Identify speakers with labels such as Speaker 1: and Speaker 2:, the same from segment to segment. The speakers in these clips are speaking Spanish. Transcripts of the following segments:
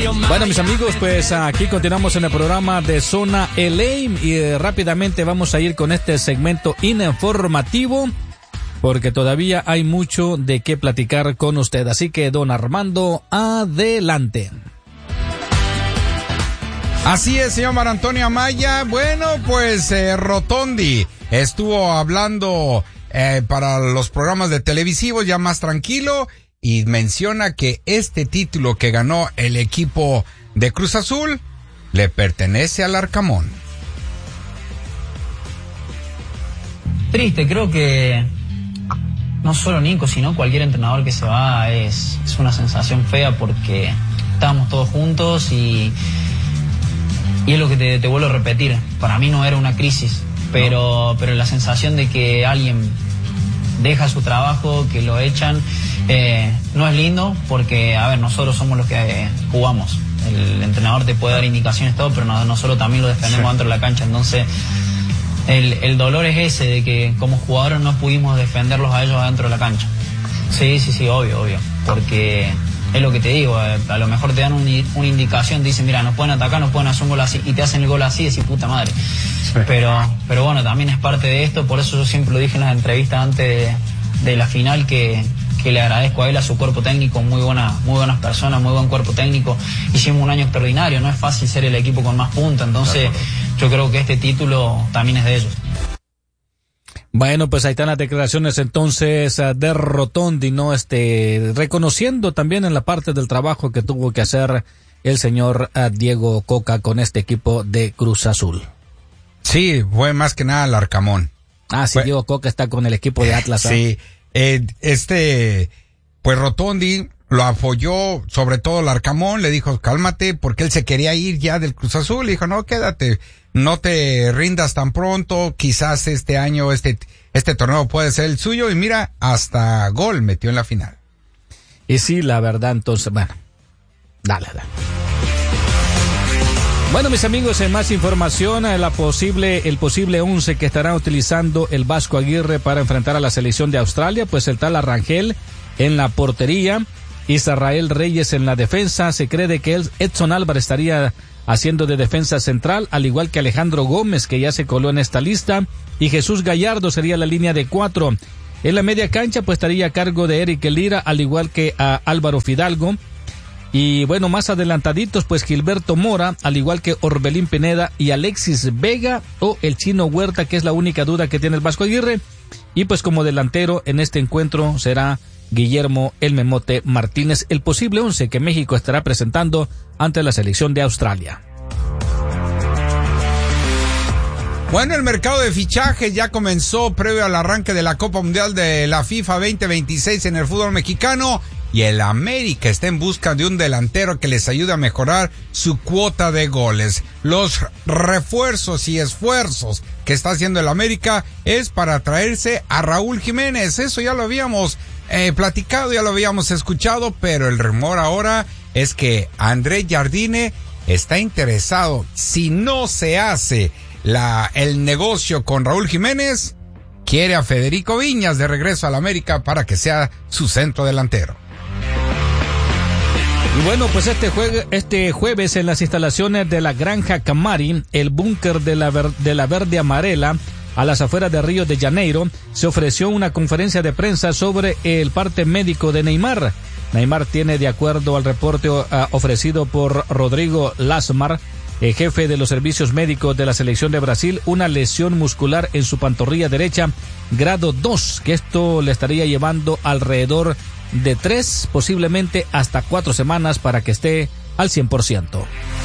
Speaker 1: Bueno, mis amigos, pues aquí continuamos en el programa de Zona LA y rápidamente vamos a ir con este segmento informativo porque todavía hay mucho de qué platicar con usted. Así que, don Armando, adelante.
Speaker 2: Así es, señor Marantonio Amaya. Bueno, pues Rotondi estuvo hablando para los programas de televisivos ya más tranquilo y menciona que este título que ganó el equipo de Cruz Azul le pertenece al Arcamón.
Speaker 3: Triste, creo que no solo Nico, sino cualquier entrenador que se va es una sensación fea porque estábamos todos juntos y es lo que te vuelvo a repetir. Para mí no era una crisis, pero la sensación de que alguien deja su trabajo, que lo echan, no es lindo porque, a ver, nosotros somos los que jugamos. El entrenador te puede dar indicaciones, todo, pero nosotros también lo defendemos dentro de la cancha. Entonces, el dolor es ese, de que como jugadores no pudimos defenderlos a ellos dentro de la cancha. Sí, obvio. Porque es lo que te digo, a lo mejor te dan una indicación, te dicen, mira, nos pueden atacar, nos pueden hacer un gol así, y te hacen el gol así, y decís, puta madre. Sí. Pero bueno, también es parte de esto, por eso yo siempre lo dije en las entrevistas antes de la final, que le agradezco a él, a su cuerpo técnico, muy buenas personas, muy buen cuerpo técnico. Hicimos un año extraordinario, no es fácil ser el equipo con más punta, entonces yo creo que este título también es de ellos.
Speaker 1: Bueno, pues ahí están las declaraciones entonces de Rotondi, ¿no? Reconociendo también en la parte del trabajo que tuvo que hacer el señor Diego Coca con este equipo de Cruz Azul.
Speaker 2: Sí, fue más que nada el Arcamón.
Speaker 1: Sí, Diego Coca está con el equipo de Atlas.
Speaker 2: Sí, pues Rotondi lo apoyó, sobre todo el Arcamón, le dijo, cálmate, porque él se quería ir ya del Cruz Azul, le dijo, no, quédate, no te rindas tan pronto, quizás este año, este torneo puede ser el suyo, y mira, hasta gol metió en la final.
Speaker 1: Y sí, la verdad, entonces, bueno, dale. Bueno, mis amigos, en más información, el posible 11 que estará utilizando el Vasco Aguirre para enfrentar a la selección de Australia, pues el tal Arrangel en la portería, Israel Reyes en la defensa, se cree de que Edson Álvarez estaría haciendo de defensa central, al igual que Alejandro Gómez, que ya se coló en esta lista, y Jesús Gallardo sería la línea de 4. En la media cancha, pues estaría a cargo de Eric Lira, al igual que a Álvaro Fidalgo. Y bueno, más adelantaditos, pues Gilberto Mora, al igual que Orbelín Pineda y Alexis Vega o el Chino Huerta, que es la única duda que tiene el Vasco Aguirre. Y pues como delantero en este encuentro será Guillermo El Memote Martínez, el posible 11 que México estará presentando ante la selección de Australia.
Speaker 2: Bueno, el mercado de fichajes ya comenzó previo al arranque de la Copa Mundial de la FIFA 2026 en el fútbol mexicano. Y el América está en busca de un delantero que les ayude a mejorar su cuota de goles. Los refuerzos y esfuerzos que está haciendo el América es para traerse a Raúl Jiménez. Eso ya lo habíamos platicado, ya lo habíamos escuchado, pero el rumor ahora es que André Jardine está interesado. Si no se hace el negocio con Raúl Jiménez, quiere a Federico Viñas de regreso al América para que sea su centro delantero.
Speaker 1: Y bueno, pues este jueves en las instalaciones de la Granja Camari, el búnker de la Verde Amarela, a las afueras de Río de Janeiro, se ofreció una conferencia de prensa sobre el parte médico de Neymar. Neymar tiene, de acuerdo al reporte ofrecido por Rodrigo Lasmar, jefe de los servicios médicos de la selección de Brasil, una lesión muscular en su pantorrilla derecha, grado 2, que esto le estaría llevando alrededor de 3, posiblemente hasta 4 semanas para que esté al 100%.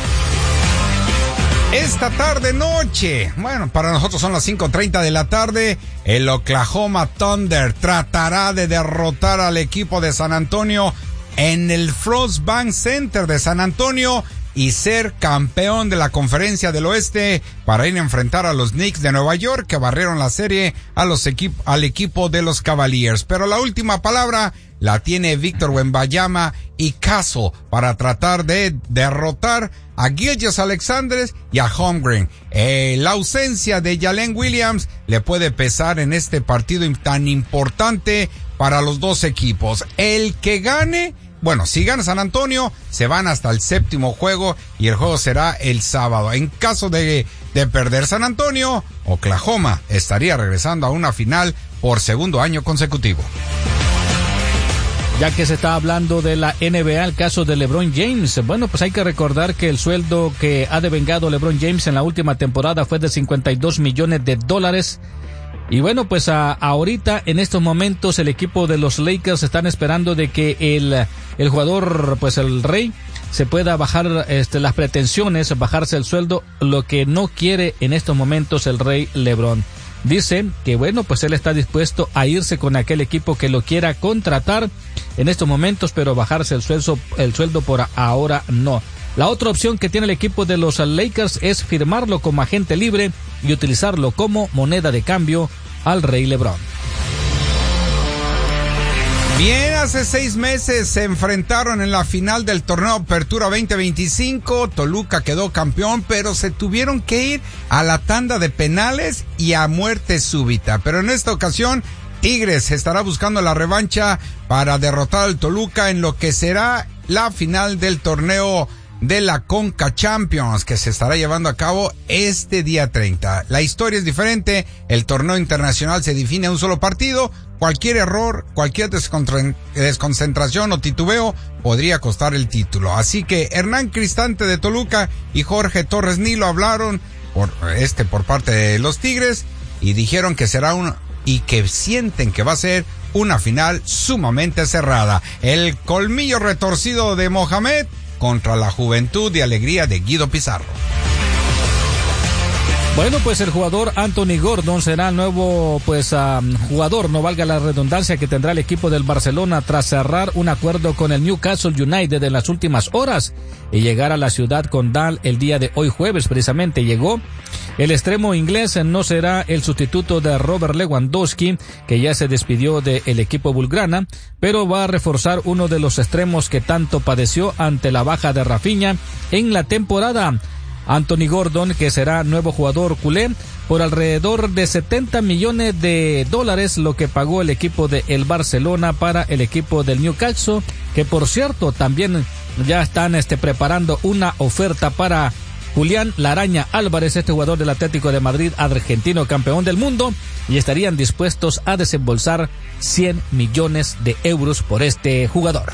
Speaker 2: Esta noche, bueno, para nosotros son las 5:30 de la tarde, el Oklahoma Thunder tratará de derrotar al equipo de San Antonio en el Frost Bank Center de San Antonio y ser campeón de la Conferencia del Oeste para ir a enfrentar a los Knicks de Nueva York, que barrieron la serie al equipo de los Cavaliers. Pero la última palabra la tiene Víctor Wembanyama y Castle para tratar de derrotar a Gilgeous-Alexander y a Holmgren. La ausencia de Jalen Williams le puede pesar en este partido tan importante para los dos equipos. El que gane Bueno, si gana San Antonio, se van hasta el 7º juego y el juego será el sábado. En caso de perder San Antonio, Oklahoma estaría regresando a una final por segundo año consecutivo.
Speaker 1: Ya que se está hablando de la NBA, el caso de LeBron James, bueno, pues hay que recordar que el sueldo que ha devengado LeBron James en la última temporada fue de $52 millones. Y bueno, pues ahorita, en estos momentos, el equipo de los Lakers están esperando de que el jugador, pues el Rey, se pueda bajar las pretensiones, bajarse el sueldo, lo que no quiere en estos momentos el Rey LeBron. Dice que bueno, pues él está dispuesto a irse con aquel equipo que lo quiera contratar en estos momentos, pero bajarse el sueldo por ahora no. La otra opción que tiene el equipo de los Lakers es firmarlo como agente libre y utilizarlo como moneda de cambio al Rey LeBron.
Speaker 2: Bien, hace 6 meses se enfrentaron en la final del torneo Apertura 2025. Toluca quedó campeón, pero se tuvieron que ir a la tanda de penales y a muerte súbita. Pero en esta ocasión, Tigres estará buscando la revancha para derrotar al Toluca en lo que será la final del torneo de la Conca Champions, que se estará llevando a cabo este día 30. La historia es diferente, el torneo internacional se define a un solo partido, cualquier error, cualquier desconcentración o titubeo podría costar el título. Así que Hernán Cristante de Toluca y Jorge Torres Nilo hablaron por parte de los Tigres y dijeron que será y que sienten que va a ser una final sumamente cerrada. El colmillo retorcido de Mohamed contra la juventud y alegría de Guido Pizarro.
Speaker 1: Bueno, pues el jugador Anthony Gordon será el nuevo jugador, no valga la redundancia, que tendrá el equipo del Barcelona tras cerrar un acuerdo con el Newcastle United en las últimas horas y llegar a la ciudad condal el día de hoy jueves. Precisamente llegó. El extremo inglés no será el sustituto de Robert Lewandowski, que ya se despidió del equipo bulgrana, pero va a reforzar uno de los extremos que tanto padeció ante la baja de Rafinha en la temporada. Anthony Gordon, que será nuevo jugador culé, por alrededor de $70 millones, lo que pagó el equipo de el Barcelona para el equipo del Newcastle, que por cierto también ya están preparando una oferta para Julián La Araña Álvarez, este jugador del Atlético de Madrid, argentino campeón del mundo, y estarían dispuestos a desembolsar €100 millones por este jugador.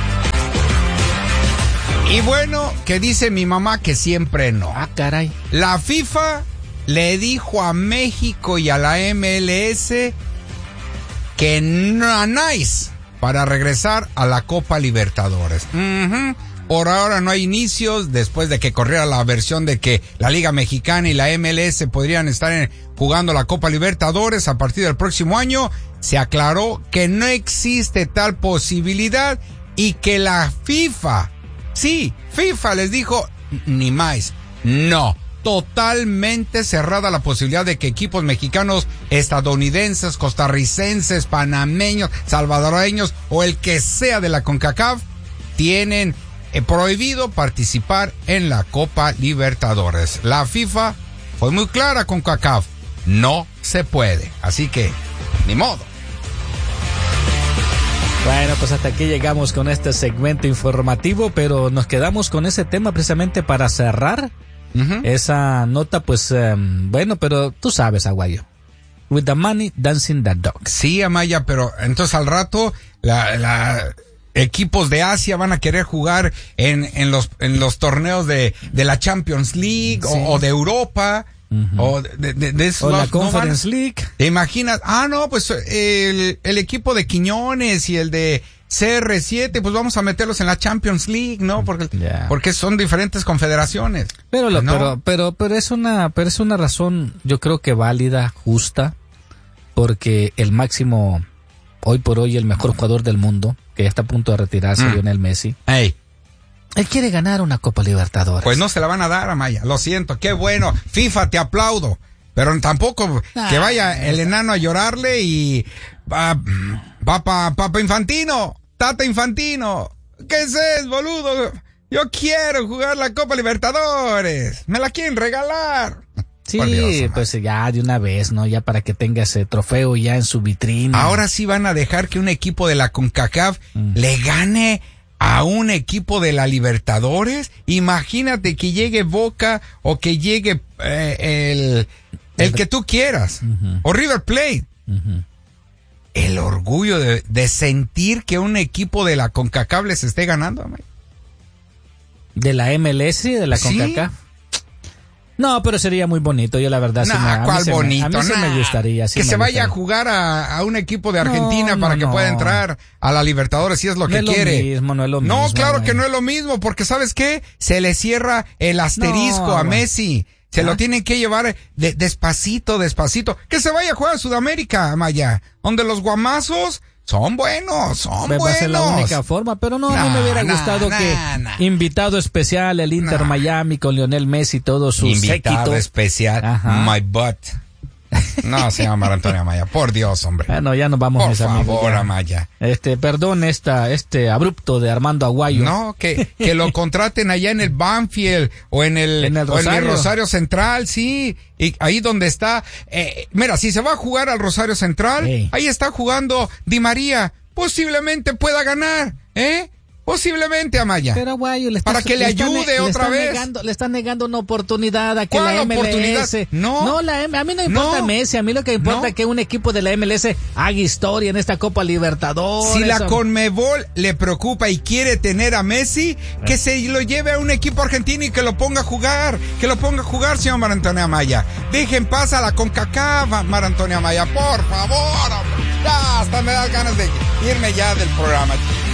Speaker 2: Y bueno, que dice mi mamá que siempre no.
Speaker 1: Ah, caray.
Speaker 2: La FIFA le dijo a México y a la MLS que no nice para regresar a la Copa Libertadores. Por ahora no hay inicios, después de que corriera la versión de que la Liga Mexicana y la MLS podrían estar jugando la Copa Libertadores a partir del próximo año. Se aclaró que no existe tal posibilidad y que la FIFA les dijo ni más, no, totalmente cerrada la posibilidad de que equipos mexicanos, estadounidenses, costarricenses, panameños, salvadoreños o el que sea de la CONCACAF tienen prohibido participar en la Copa Libertadores. La FIFA fue muy clara con CONCACAF, no se puede, así que ni modo.
Speaker 1: Bueno, pues hasta aquí llegamos con este segmento informativo, pero nos quedamos con ese tema precisamente para cerrar esa nota, pues bueno, pero tú sabes, Aguayo. With the money, dancing the dog.
Speaker 2: Sí, Amaya, pero entonces al rato equipos de Asia van a querer jugar en los torneos de la Champions League, sí, o de Europa. O de esos,
Speaker 1: o la Conference League.
Speaker 2: ¿Te imaginas? No, pues el equipo de Quiñones y el de CR7, pues vamos a meterlos en la Champions League, ¿no? Porque son diferentes confederaciones.
Speaker 1: Pero es una razón, yo creo que válida, justa, porque el máximo, hoy por hoy, el mejor jugador del mundo, que ya está a punto de retirarse, Lionel Messi. Él quiere ganar una Copa Libertadores.
Speaker 2: Pues no se la van a dar, Amaya. Lo siento, qué bueno. FIFA, te aplaudo. Pero tampoco que vaya el enano a llorarle y... Papa Infantino, Tata Infantino. ¿Qué es eso, boludo? Yo quiero jugar la Copa Libertadores. Me la quieren regalar.
Speaker 1: Sí, Dios, pues ya de una vez, ¿no? Ya para que tenga ese trofeo ya en su vitrina.
Speaker 2: Ahora sí van a dejar que un equipo de la CONCACAF le gane a un equipo de la Libertadores. Imagínate que llegue Boca o que llegue el que tú quieras, o River Plate. El orgullo de sentir que un equipo de la CONCACAF les esté ganando, amigo.
Speaker 1: ¿De la MLS y de la CONCACAF? No, pero sería muy bonito. Yo la verdad
Speaker 2: ¿cuál bonito?
Speaker 1: A mí sí me gustaría.
Speaker 2: Que se vaya a jugar a un equipo de Argentina para que pueda entrar a la Libertadores si es lo que quiere.
Speaker 1: No es lo mismo.
Speaker 2: No, claro que no es lo mismo, porque ¿sabes qué? Se le cierra el asterisco a Messi. Se lo tienen que llevar despacito. Que se vaya a jugar a Sudamérica, Maya, donde los guamazos son buenos,
Speaker 1: Va a ser la única forma, pero a mí me hubiera gustado que invitado especial el Inter Miami con Lionel Messi y todo su
Speaker 2: invitado
Speaker 1: séquito.
Speaker 2: Especial, my butt. No, señor Mar Antonio Amaya, por Dios, hombre.
Speaker 1: Bueno, ya nos vamos, mis amigos.
Speaker 2: Por favor, Amaya.
Speaker 1: Perdón este abrupto de Armando Aguayo.
Speaker 2: No, que lo contraten allá en el Banfield o en el Rosario Central, sí. Y ahí donde está, mira, si se va a jugar al Rosario Central, ahí está jugando Di María. Posiblemente pueda ganar, Posiblemente, Amaya.
Speaker 1: Pero Aguayo
Speaker 2: para que le ayude otra vez.
Speaker 1: Le están negando una oportunidad a que la MLS.
Speaker 2: No,
Speaker 1: a mí no importa Messi, a mí lo que importa es que un equipo de la MLS haga historia en esta Copa Libertadores.
Speaker 2: Si la Conmebol le preocupa y quiere tener a Messi, que se lo lleve a un equipo argentino y que lo ponga a jugar. Que lo ponga a jugar, señor Mar Antonio Amaya. Dejen paz a la CONCACAF, Mar Antonio Amaya, por favor, hombre. Ya, hasta me da ganas de irme ya del programa.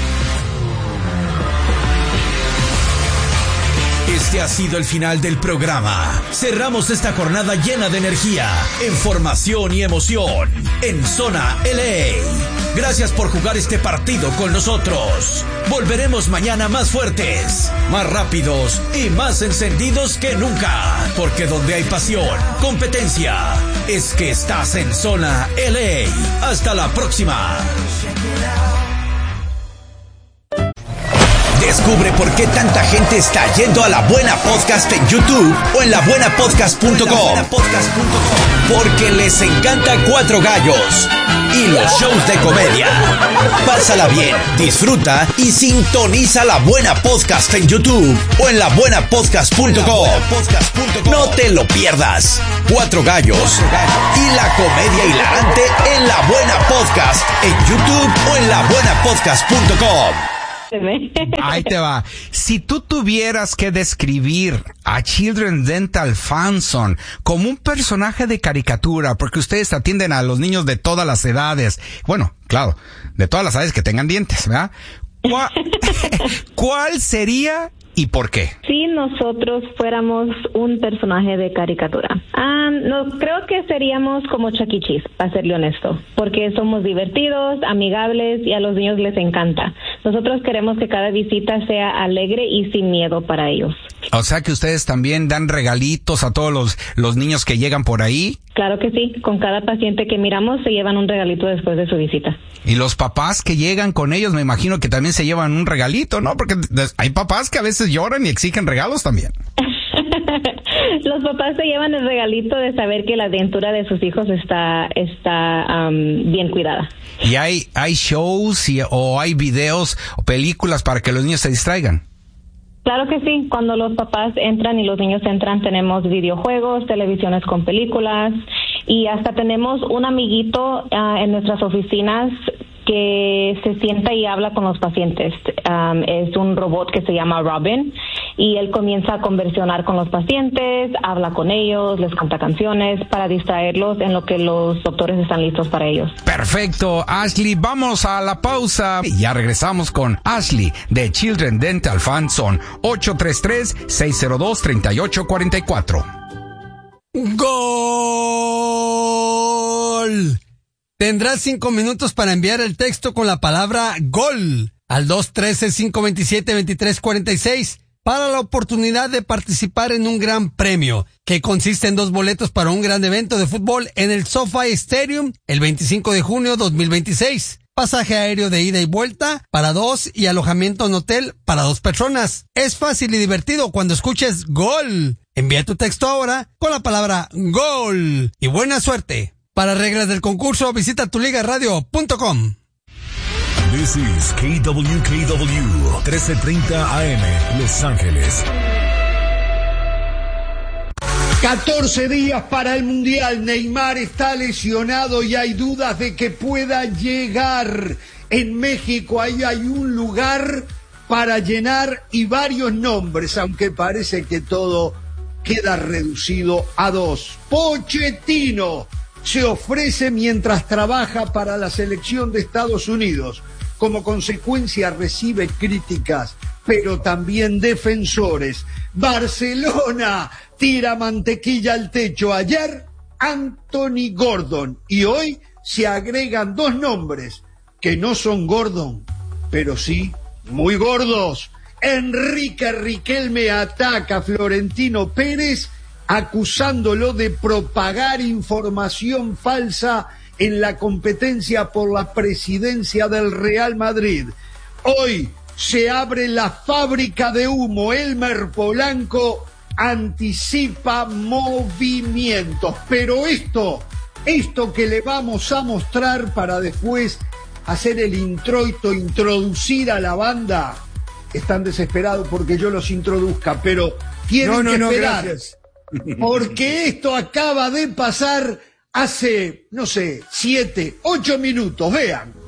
Speaker 4: Este ha sido el final del programa. Cerramos esta jornada llena de energía, información y emoción en Zona LA. Gracias por jugar este partido con nosotros. Volveremos mañana más fuertes, más rápidos y más encendidos que nunca. Porque donde hay pasión, competencia, es que estás en Zona LA. Hasta la próxima. Descubre por qué tanta gente está yendo a La Buena Podcast en YouTube o en labuenapodcast.com. Porque les encanta Cuatro Gallos y los shows de comedia. Pásala bien, disfruta y sintoniza La Buena Podcast en YouTube o en labuenapodcast.com. No te lo pierdas. Cuatro Gallos y la comedia hilarante en La Buena Podcast en YouTube o en labuenapodcast.com.
Speaker 2: Ahí te va. Si tú tuvieras que describir a Children Dental Fanzone como un personaje de caricatura, porque ustedes atienden a los niños de todas las edades, bueno, claro, de todas las edades que tengan dientes, ¿verdad? ¿Cuál sería y por qué?
Speaker 5: Si nosotros fuéramos un personaje de caricatura, no creo que seríamos como Chuck E. Cheese, para serle honesto, porque somos divertidos, amigables y a los niños les encanta. Nosotros queremos que cada visita sea alegre y sin miedo para ellos.
Speaker 2: O sea que ustedes también dan regalitos a todos los niños que llegan por ahí.
Speaker 5: Claro que sí, con cada paciente que miramos se llevan un regalito después de su visita.
Speaker 2: Y los papás que llegan con ellos, me imagino que también se llevan un regalito, ¿no? Porque hay papás que a veces lloran y exigen regalos también.
Speaker 5: Los papás se llevan el regalito de saber que la dentura de sus hijos está bien cuidada.
Speaker 2: ¿Y hay shows o hay videos o películas para que los niños se distraigan?
Speaker 5: Claro que sí, cuando los papás entran y los niños entran tenemos videojuegos, televisiones con películas y hasta tenemos un amiguito en nuestras oficinas que se sienta y habla con los pacientes. Es un robot que se llama Robin y él comienza a conversionar con los pacientes, habla con ellos, les canta canciones para distraerlos en lo que los doctores están listos para ellos.
Speaker 2: Perfecto, Ashley, vamos a la pausa y ya regresamos con Ashley de Children Dental Fanzone. 833-602-3844.
Speaker 6: ¡Gol! Tendrás 5 minutos para enviar el texto con la palabra GOL al 213-527-2346 para la oportunidad de participar en un gran premio que consiste en 2 boletos para un gran evento de fútbol en el SoFi Stadium el 25 de junio 2026. Pasaje aéreo de ida y vuelta para 2 y alojamiento en hotel para 2 personas. Es fácil y divertido cuando escuches GOL. Envía tu texto ahora con la palabra GOL y buena suerte. Para reglas del concurso, visita tuligaradio.com.
Speaker 7: This is KWKW 1330 AM, Los Ángeles.
Speaker 8: 14 días para el Mundial. Neymar está lesionado y hay dudas de que pueda llegar. En México ahí hay un lugar para llenar y varios nombres, aunque parece que todo queda reducido a 2. Pochettino se ofrece mientras trabaja para la selección de Estados Unidos. Como consecuencia recibe críticas, pero también defensores. Barcelona tira mantequilla al techo. Ayer, Anthony Gordon. Y hoy se agregan 2 nombres que no son Gordon, pero sí muy gordos. Enrique Riquelme ataca a Florentino Pérez acusándolo de propagar información falsa en la competencia por la presidencia del Real Madrid. Hoy se abre la fábrica de humo. Elmer Polanco anticipa movimientos. Pero esto que le vamos a mostrar para después hacer el introito, introducir a la banda, están desesperados porque yo los introduzca, pero tienen que esperar. Gracias. Porque esto acaba de pasar hace, 7, 8 minutos. Vean.